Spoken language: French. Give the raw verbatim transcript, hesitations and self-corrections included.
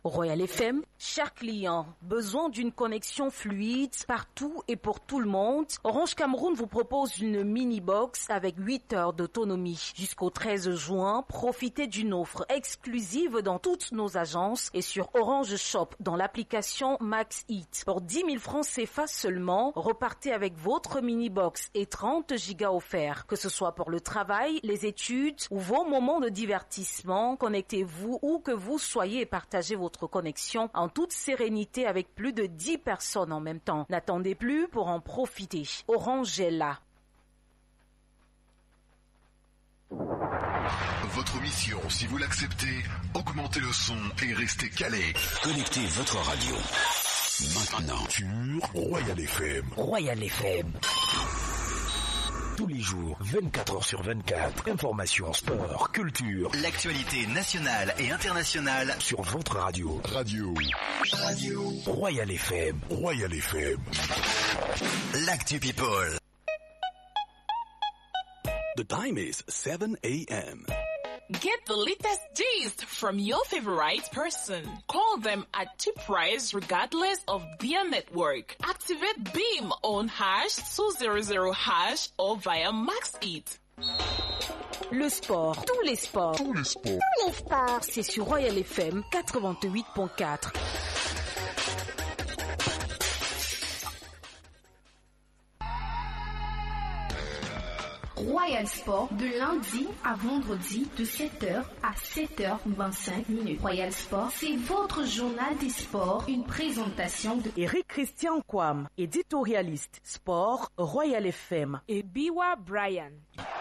Royal F M, chers clients, besoin d'une connexion fluide partout et pour tout le monde? Orange Cameroun vous propose une mini-box avec huit heures d'autonomie. Jusqu'au treize juin, profitez d'une offre exclusive dans toutes nos agences et sur Orange Shop dans l'application Max It. Pour dix mille francs C F A seulement, repartez avec votre mini-box et trente gigas offerts. Que ce soit pour le travail, les études ou vos moments de divertissement, connectez-vous où que vous soyez et partagez votre connexion en toute sérénité avec plus de dix personnes en même temps. N'attendez plus pour en profiter. Orange est là. Votre mission, si vous l'acceptez, augmentez le son et restez calé. Connectez votre radio maintenant sur Royal F M. Royal F M. Tous les jours, vingt-quatre heures sur vingt-quatre. Information, sport, culture. L'actualité nationale et internationale sur votre radio. Radio. Radio. Royal F M. Royal F M. L'actu people. The time is seven a.m. Get the latest gist from your favorite person. Call them at cheap price regardless of their network. Activate Beam on hash two hundred hash or via MaxIt. Le sport, tous les sports, tous les sports, tous les sports, c'est sur Royal F M quatre-vingt-huit point quatre. Royal Sport de lundi à vendredi de sept heures à sept heures vingt-cinq minutes. Royal Sport, c'est votre journal des sports, une présentation de Eric Christian Kwam, éditorialiste sport Royal F M et Biwa Brian.